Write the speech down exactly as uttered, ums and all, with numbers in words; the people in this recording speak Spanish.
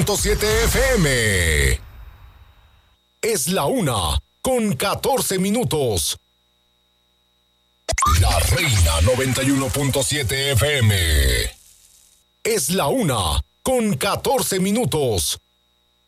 punto siete F M. Es la una con catorce minutos. La Reina noventa y uno punto siete F M. Es la una con catorce minutos.